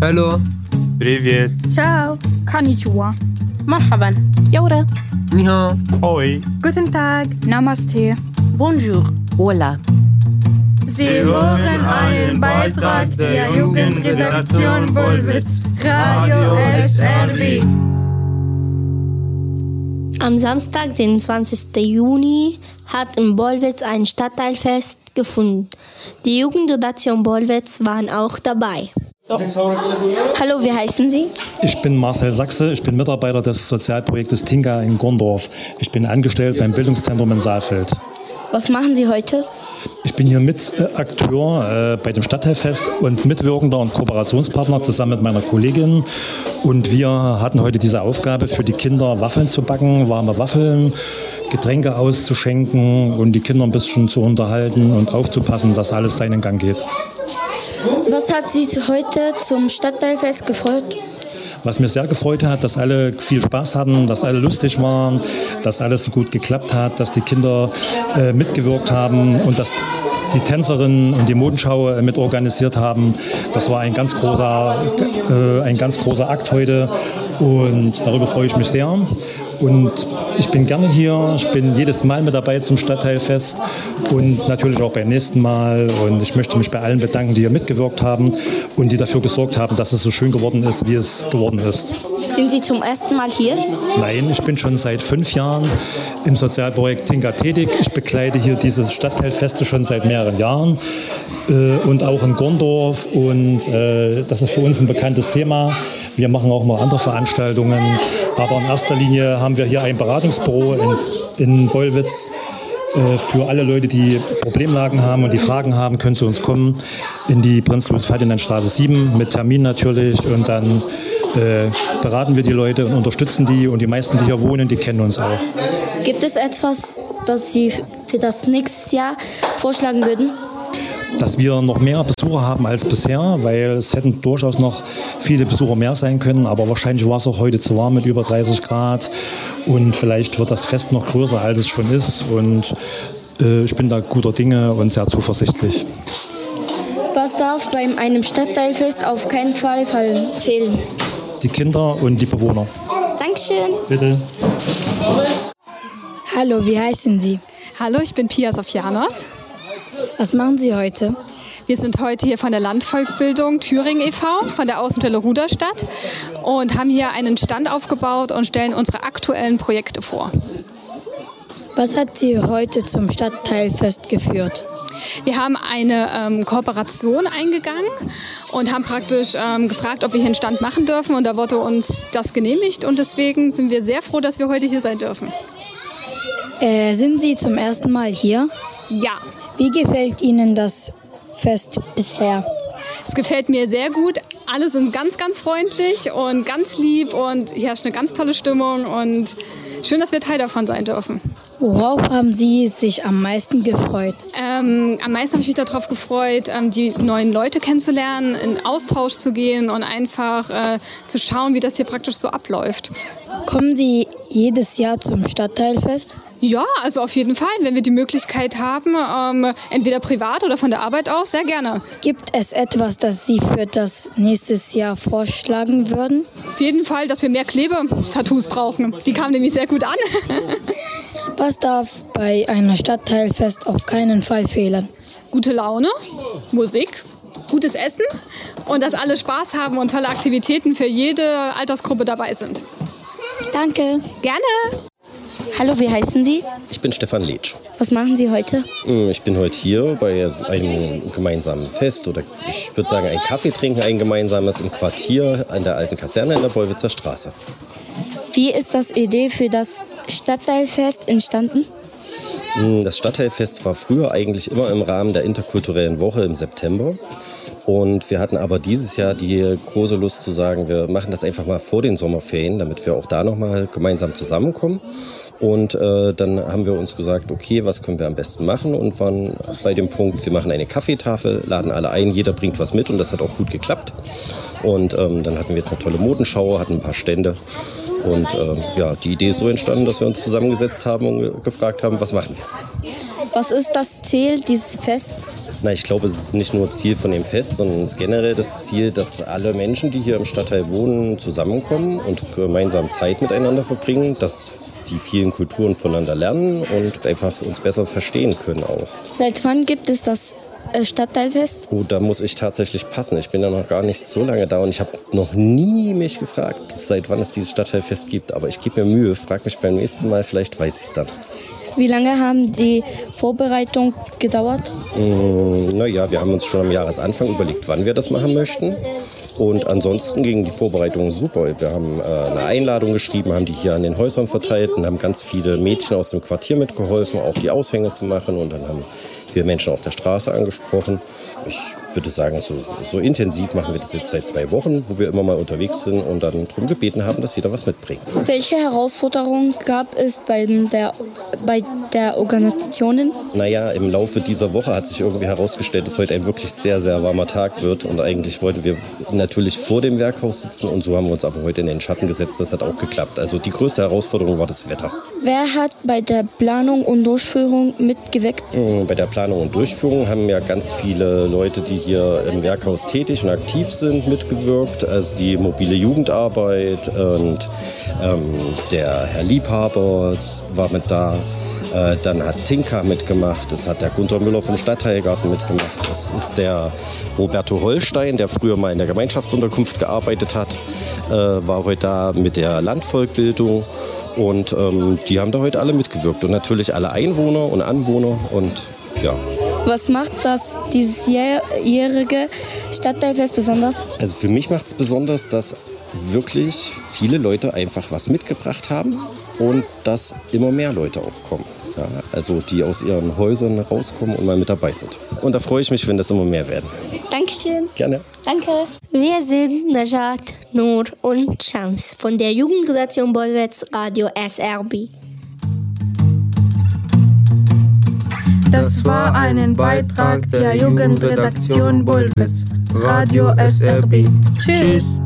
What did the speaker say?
Hallo. Привет. Ciao. Konnichiwa. Marhaban. Kia ora. Ni hao. Hoi. Guten Tag. Namaste. Bonjour. Hola. Sie hören einen Beitrag der Jugendredaktion Bollwitz, Radio SRW. Am Samstag, den 20. Juni, hat in Bollwitz ein Stadtteilfest gefunden. Die Jugendredaktion Bollwitz waren auch dabei. Hallo, wie heißen Sie? Ich bin Marcel Sachse, ich bin Mitarbeiter des Sozialprojektes Tinka in Gondorf. Ich bin angestellt beim Bildungszentrum in Saalfeld. Was machen Sie heute? Ich bin hier Mitakteur bei dem Stadtteilfest und Mitwirkender und Kooperationspartner zusammen mit meiner Kollegin. Und wir hatten heute diese Aufgabe, für die Kinder Waffeln zu backen, warme Waffeln, Getränke auszuschenken und die Kinder ein bisschen zu unterhalten und aufzupassen, dass alles seinen Gang geht. Was hat Sie heute zum Stadtteilfest gefreut? Was mir sehr gefreut hat, dass alle viel Spaß hatten, dass alle lustig waren, dass alles so gut geklappt hat, dass die Kinder mitgewirkt haben und dass die Tänzerinnen und die Modenschau mit organisiert haben. Das war ein ganz großer Akt heute und darüber freue ich mich sehr. Und ich bin gerne hier, ich bin jedes Mal mit dabei zum Stadtteilfest und natürlich auch beim nächsten Mal. Und ich möchte mich bei allen bedanken, die hier mitgewirkt haben und die dafür gesorgt haben, dass es so schön geworden ist, wie es geworden ist. Sind Sie zum ersten Mal hier? Nein, ich bin schon seit 5 Jahren im Sozialprojekt Tinka tätig. Ich begleite hier dieses Stadtteilfeste schon seit mehreren Jahren und auch in Gondorf. Und das ist für uns ein bekanntes Thema. Wir machen auch noch andere Veranstaltungen, aber in erster Linie haben wir hier ein Beratungsbüro in Bollwitz. Für alle Leute, die Problemlagen haben und die Fragen haben, können zu uns kommen in die Prinz-Louis-Ferdinand-Straße 7 mit Termin natürlich und dann beraten wir die Leute und unterstützen die und die meisten, die hier wohnen, die kennen uns auch. Gibt es etwas, das Sie für das nächste Jahr vorschlagen würden? Dass wir noch mehr Besucher haben als bisher, weil es hätten durchaus noch viele Besucher mehr sein können, aber wahrscheinlich war es auch heute zu warm mit über 30 Grad und vielleicht wird das Fest noch größer, als es schon ist und ich bin da guter Dinge und sehr zuversichtlich. Was darf bei einem Stadtteilfest auf keinen Fall fehlen? Die Kinder und die Bewohner. Dankeschön. Bitte. Hallo, wie heißen Sie? Hallo, ich bin Pia Sofianos. Was machen Sie heute? Wir sind heute hier von der Landvolkbildung Thüringen e.V., von der Außenstelle Ruderstadt und haben hier einen Stand aufgebaut und stellen unsere aktuellen Projekte vor. Was hat Sie heute zum Stadtteilfest geführt? Wir haben eine Kooperation eingegangen und haben praktisch gefragt, ob wir hier einen Stand machen dürfen und da wurde uns das genehmigt und deswegen sind wir sehr froh, dass wir heute hier sein dürfen. Sind Sie zum ersten Mal hier? Ja. Wie gefällt Ihnen das Fest bisher? Es gefällt mir sehr gut. Alle sind ganz, ganz freundlich und ganz lieb und hier herrscht eine ganz tolle Stimmung und schön, dass wir Teil davon sein dürfen. Worauf haben Sie sich am meisten gefreut? Am meisten habe ich mich darauf gefreut, die neuen Leute kennenzulernen, in Austausch zu gehen und einfach zu schauen, wie das hier praktisch so abläuft. Kommen Sie jedes Jahr zum Stadtteilfest? Ja, also auf jeden Fall, wenn wir die Möglichkeit haben, entweder privat oder von der Arbeit aus, sehr gerne. Gibt es etwas, das Sie für das nächste Jahr vorschlagen würden? Auf jeden Fall, dass wir mehr Klebetattoos brauchen. Die kamen nämlich sehr gut an. Was darf bei einem Stadtteilfest auf keinen Fall fehlen? Gute Laune, Musik, gutes Essen und dass alle Spaß haben und tolle Aktivitäten für jede Altersgruppe dabei sind. Danke. Gerne. Hallo, wie heißen Sie? Ich bin Stefan Letsch. Was machen Sie heute? Ich bin heute hier bei einem gemeinsamen Fest oder ich würde sagen ein Kaffee trinken, ein gemeinsames im Quartier an der alten Kaserne in der Bollwitzer Straße. Wie ist das Idee für das Stadtteilfest entstanden? Das Stadtteilfest war früher eigentlich immer im Rahmen der interkulturellen Woche im September. Und wir hatten aber dieses Jahr die große Lust zu sagen, wir machen das einfach mal vor den Sommerferien, damit wir auch da nochmal gemeinsam zusammenkommen. Und dann haben wir uns gesagt, okay, was können wir am besten machen? Und waren bei dem Punkt, wir machen eine Kaffeetafel, laden alle ein, jeder bringt was mit und das hat auch gut geklappt. Und dann hatten wir jetzt eine tolle Modenschau, hatten ein paar Stände. Und die Idee ist so entstanden, dass wir uns zusammengesetzt haben und gefragt haben, was machen wir? Was ist das Ziel dieses Fests? Na, ich glaube, es ist nicht nur Ziel von dem Fest, sondern es ist generell das Ziel, dass alle Menschen, die hier im Stadtteil wohnen, zusammenkommen und gemeinsam Zeit miteinander verbringen, dass die vielen Kulturen voneinander lernen und einfach uns besser verstehen können auch. Seit wann gibt es das Stadtteilfest? Oh, da muss ich tatsächlich passen. Ich bin ja noch gar nicht so lange da und ich habe noch nie mich gefragt, seit wann es dieses Stadtteilfest gibt. Aber ich gebe mir Mühe, frag mich beim nächsten Mal, vielleicht weiß ich es dann. Wie lange haben die Vorbereitungen gedauert? Naja, wir haben uns schon am Jahresanfang überlegt, wann wir das machen möchten. Und ansonsten gingen die Vorbereitungen super. Wir haben eine Einladung geschrieben, haben die hier an den Häusern verteilt und haben ganz viele Mädchen aus dem Quartier mitgeholfen, auch die Aushänge zu machen. Und dann haben wir Menschen auf der Straße angesprochen. Ich würde sagen, so intensiv machen wir das jetzt seit 2 Wochen, wo wir immer mal unterwegs sind und dann darum gebeten haben, dass jeder was mitbringt. Welche Herausforderungen gab es bei der Organisation? Naja, im Laufe dieser Woche hat sich irgendwie herausgestellt, dass heute ein wirklich sehr, sehr warmer Tag wird. Und eigentlich wollten wir natürlich vor dem Werkhaus sitzen und so haben wir uns aber heute in den Schatten gesetzt. Das hat auch geklappt. Also die größte Herausforderung war das Wetter. Wer hat bei der Planung und Durchführung mitgewirkt? Bei der Planung und Durchführung haben ja ganz viele Leute, die hier im Werkhaus tätig und aktiv sind, mitgewirkt. Also die mobile Jugendarbeit und der Herr Liebhaber war mit da. Dann hat Tinka mitgemacht, das hat der Gunter Müller vom Stadtteilgarten mitgemacht, das ist der Roberto Holstein, der früher mal in der Gemeinschaftsunterkunft gearbeitet hat, war heute da mit der Landvolkbildung und die haben da heute alle mitgewirkt und natürlich alle Einwohner und Anwohner und ja. Was macht das diesjährige Stadtteilfest besonders? Also für mich macht es besonders, dass wirklich viele Leute einfach was mitgebracht haben und dass immer mehr Leute auch kommen. Ja, also die aus ihren Häusern rauskommen und mal mit dabei sind. Und da freue ich mich, wenn das immer mehr werden. Dankeschön. Gerne. Danke. Wir sind Najat, Nur und Shams von der Jugendredaktion Bolwetz Radio SRB. Das war ein Beitrag der Jugendredaktion Bolwetz Radio SRB. Tschüss.